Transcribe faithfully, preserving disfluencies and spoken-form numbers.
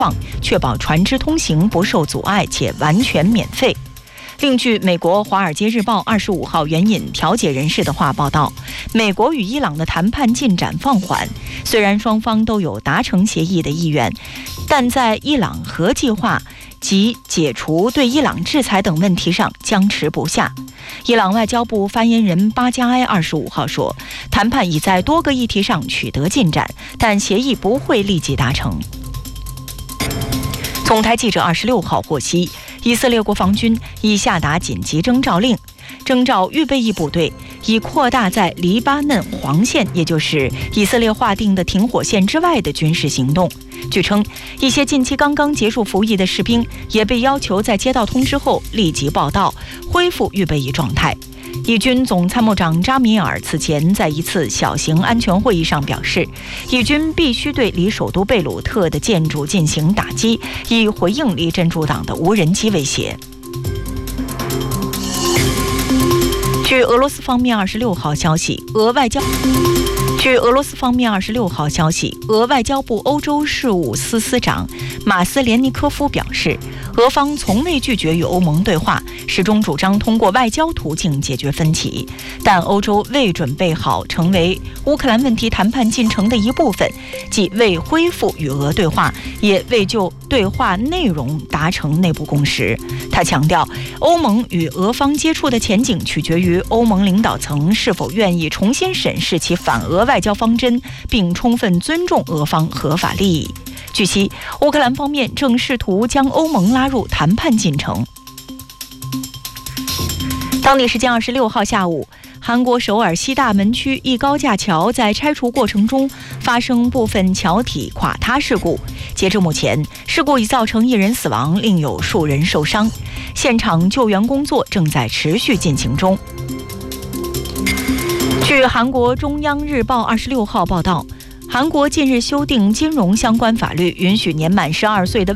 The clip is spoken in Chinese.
确保船只通行不受阻碍且完全免费。另据美国《华尔街日报》二十五号援引调解人士的话报道，美国与伊朗的谈判进展放缓，虽然双方都有达成协议的意愿，但在伊朗核计划及解除对伊朗制裁等问题上僵持不下。伊朗外交部发言人巴加埃二十五号说，谈判已在多个议题上取得进展，但协议不会立即达成。总台记者二十六号获悉，以色列国防军已下达紧急征召令，征召预备役部队，以扩大在黎巴嫩黄线，也就是以色列划定的停火线之外的军事行动。据称，一些近期刚刚结束服役的士兵也被要求在接到通知后立即报到，恢复预备役状态。以军总参谋长扎米尔此前在一次小型安全会议上表示，以军必须对离首都贝鲁特的建筑进行打击，以回应离真主党的无人机威胁。据俄罗斯方面二十六号消息，俄外交据俄罗斯方面二十六号消息，俄外交部欧洲事务司司长马斯连尼科夫表示，俄方从未拒绝与欧盟对话，始终主张通过外交途径解决分歧，但欧洲未准备好成为乌克兰问题谈判进程的一部分，即未恢复与俄对话，也未就对话内容达成内部共识。他强调，欧盟与俄方接触的前景取决于欧盟领导层是否愿意重新审视其反俄外交方针，并充分尊重俄方合法利益。据悉，乌克兰方面正试图将欧盟拉入谈判进程。当地时间二十六号下午，韩国首尔西大门区一高架桥在拆除过程中发生部分桥体垮塌事故。截至目前，事故已造成一人死亡，另有数人受伤。现场救援工作正在持续进行中。据韩国中央日报二十六号报道，韩国近日修订金融相关法律，允许年满十二岁的